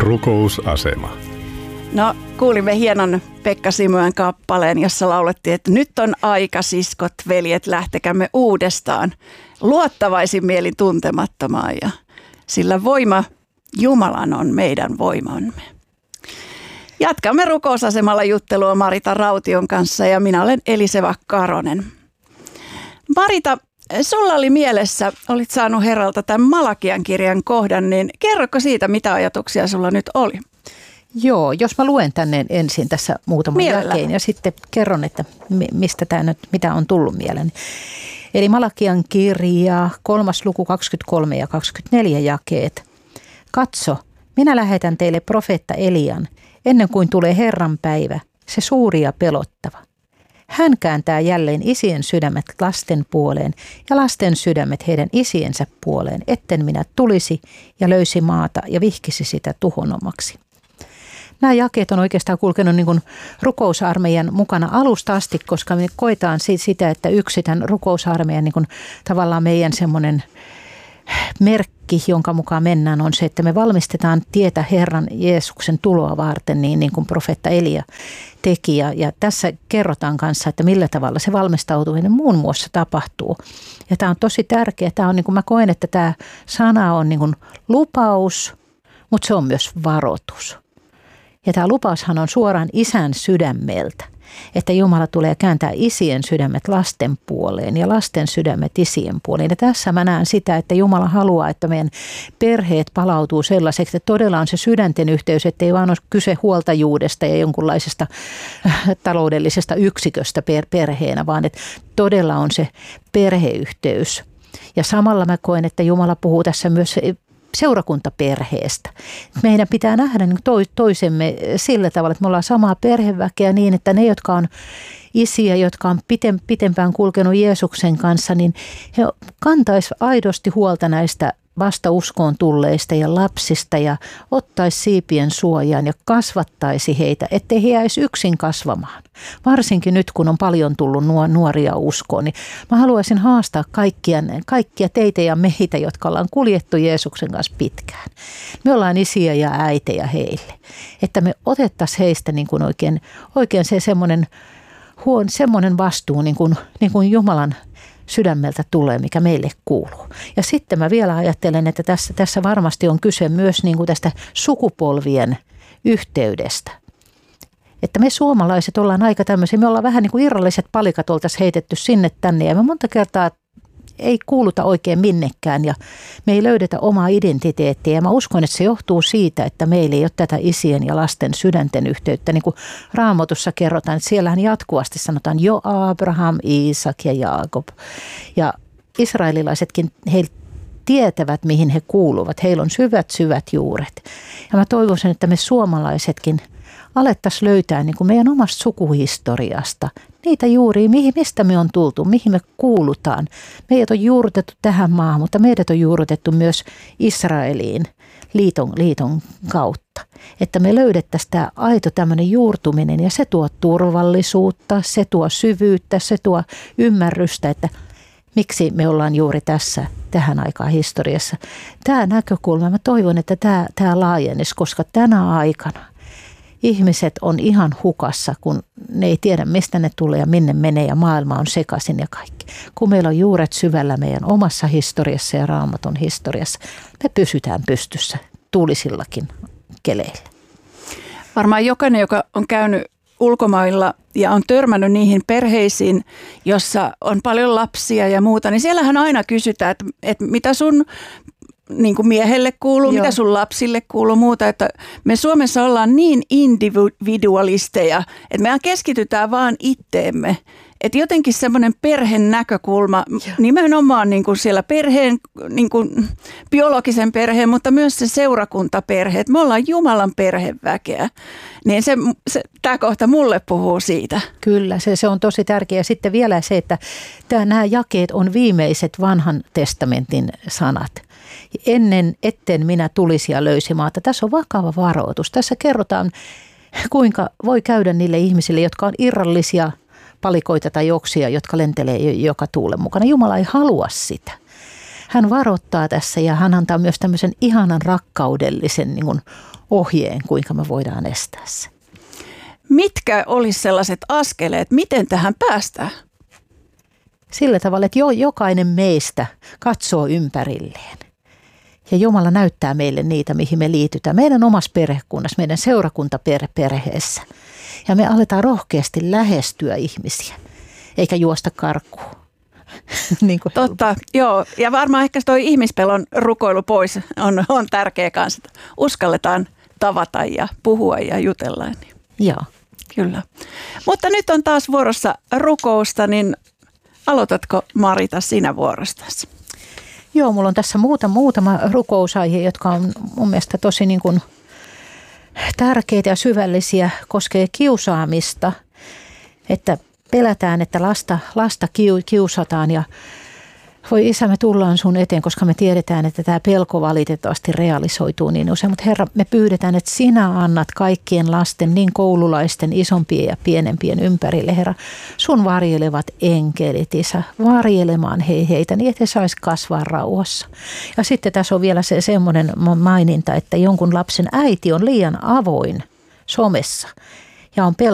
Rukousasema. No, kuulimme hienon Pekka Simoen kappaleen, jossa laulettiin, että nyt on aika, siskot, veljet, lähtekämme uudestaan luottavaisin mielin tuntemattomaan, ja sillä voima Jumalan on meidän voimamme. Jatkamme rukousasemalla juttelua Marita Raution kanssa, ja minä olen Eliseva Karonen. Marita, sulla oli mielessä, olit saanut Herralta tämän Malakian kirjan kohdan, niin kerroko siitä, mitä ajatuksia sulla nyt oli? Joo, jos mä luen tänne ensin tässä muutaman jälkeen ja sitten kerron, että mistä tämä nyt, mitä on tullut mieleen. Eli Malakian kirja, 3. luku 23 ja 24 jakeet. Katso, minä lähetän teille profeetta Elian, ennen kuin tulee Herran päivä, se suuri ja pelottava. Hän kääntää jälleen isien sydämet lasten puoleen ja lasten sydämet heidän isiensä puoleen, etten minä tulisi ja löysi maata ja vihkisi sitä tuhonomaksi. Nämä jakeet on oikeastaan kulkenut niin kuin rukousarmeijan mukana alusta asti, koska me koetaan sitä, että yksi tämän rukousarmeijan niin kuin tavallaan meidän semmoinen merkki, jonka mukaan mennään, on se, että me valmistetaan tietä Herran Jeesuksen tuloa varten, niin kuin profeetta Elia teki. Ja tässä kerrotaan kanssa, että millä tavalla se valmistautuminen muun muassa tapahtuu. Ja tämä on tosi tärkeä. Tämä on, niin kuin mä koen, että tämä sana on niin kuin lupaus, mutta se on myös varoitus. Ja tämä lupaushan on suoraan isän sydämeltä, että Jumala tulee kääntää isien sydämet lasten puoleen ja lasten sydämet isien puoleen. Ja tässä mä näen sitä, että Jumala haluaa, että meidän perheet palautuu sellaiseksi, että todella on se sydänten yhteys, että ei vaan ole kyse huoltajuudesta ja jonkunlaisesta taloudellisesta yksiköstä perheenä, vaan että todella on se perheyhteys. Ja samalla mä koen, että Jumala puhuu tässä myös seurakuntaperheestä. Meidän pitää nähdä toisemme sillä tavalla, että me ollaan samaa perheväkeä niin, että ne, jotka on isiä, jotka on pitempään kulkenut Jeesuksen kanssa, niin he kantaisi aidosti huolta näistä vasta uskoon tulleista ja lapsista ja ottaisi siipien suojaan ja kasvattaisi heitä, ettei he jäisi yksin kasvamaan. Varsinkin nyt, kun on paljon tullut nuoria uskoon, niin mä haluaisin haastaa kaikkia teitä ja meitä, jotka ollaan kuljettu Jeesuksen kanssa pitkään. Me ollaan isiä ja äitejä heille, että me otettaisiin heistä niin kuin oikein se semmoinen vastuu, niin kuin Jumalan sydämeltä tulee, mikä meille kuuluu. Ja sitten mä vielä ajattelen, että tässä varmasti on kyse myös niin kuin tästä sukupolvien yhteydestä. Että me suomalaiset ollaan aika tämmöisiä, me ollaan vähän niin kuin irralliset palikat oltaisiin heitetty sinne tänne ja me monta kertaa ei kuuluta oikein minnekään ja me ei löydetä omaa identiteettiä. Ja mä uskon, että se johtuu siitä, että meillä ei ole tätä isien ja lasten sydänten yhteyttä. Niin kuin Raamatussa kerrotaan, että siellähän jatkuvasti sanotaan jo Abraham, Iisak ja Jaakob. Ja israelilaisetkin, he tietävät, mihin he kuuluvat. Heillä on syvät juuret. Ja mä toivoisin, että me suomalaisetkin alettaisiin löytää niin kuin meidän omasta sukuhistoriasta niitä juuria, mistä me on tultu, mihin me kuulutaan. Meidät on juurrutettu tähän maahan, mutta meidät on juurrutettu myös Israeliin liiton kautta. Että me löydettäisiin tämä aito tämmöinen juurtuminen ja se tuo turvallisuutta, se tuo syvyyttä, se tuo ymmärrystä, että miksi me ollaan juuri tähän aikaan historiassa. Tämä näkökulma, mä toivon, että tämä laajenisi, koska tänä aikana ihmiset on ihan hukassa, kun ne ei tiedä, mistä ne tulee ja minne menee ja maailma on sekaisin ja kaikki. Kun meillä on juuret syvällä meidän omassa historiassa ja Raamatun historiassa, me pysytään pystyssä tuulisillakin keleillä. Varmaan jokainen, joka on käynyt ulkomailla ja on törmännyt niihin perheisiin, jossa on paljon lapsia ja muuta, niin siellähän aina kysytään, että mitä sun niin kuin miehelle kuuluu, mitä sun lapsille kuuluu, muuta, että me Suomessa ollaan niin individualisteja, että me keskitytään vaan itteemme. Että jotenkin semmoinen perheen näkökulma, nimenomaan niin kuin siellä perheen, niin kuin biologisen perheen, mutta myös se seurakuntaperhe, että me ollaan Jumalan perheväkeä, niin tämä kohta mulle puhuu siitä. Kyllä, se on tosi tärkeää. Sitten vielä se, että nämä jakeet on viimeiset vanhan testamentin sanat. Etten minä tulisi ja löysi maata. Tässä on vakava varoitus. Tässä kerrotaan, kuinka voi käydä niille ihmisille, jotka on irrallisia palikoita tai oksia, jotka lentelee joka tuulen mukana. Jumala ei halua sitä. hän varoittaa tässä ja hän antaa myös tämmöisen ihanan rakkaudellisen niin kuin ohjeen, kuinka me voidaan estää se. Mitkä olisi sellaiset askeleet, miten tähän päästään? Sillä tavalla, että jokainen meistä katsoo ympärilleen. Ja Jumala näyttää meille niitä, mihin me liitytään. Meidän omassa perhekunnassa, meidän seurakuntaperheessä. Ja me aletaan rohkeasti lähestyä ihmisiä, eikä juosta karkuun. Niin kuin Totta, joo. Ja varmaan ehkä toi ihmispelon rukoilu pois on tärkeä kanssa. Uskalletaan tavata ja puhua ja jutella. Joo. Kyllä. Mutta nyt on taas vuorossa rukousta, niin aloitatko Marita sinä vuorostasi? Joo, mulla on tässä muutama rukousaihe, jotka on mun mielestä tosi niin kuin tärkeitä ja syvällisiä, koskee kiusaamista, että pelätään, että lasta kiusataan ja voi Isä, me tullaan sun eteen, koska me tiedetään, että tämä pelko valitettavasti realisoituu niin usein. Mutta Herra, me pyydetään, että sinä annat kaikkien lasten, niin koululaisten, isompien ja pienempien ympärille, Herra, sun varjelevat enkelit, Isä, varjelemaan heitä niin, että he sais kasvaa rauhassa. Ja sitten tässä on vielä se semmoinen maininta, että jonkun lapsen äiti on liian avoin somessa ja on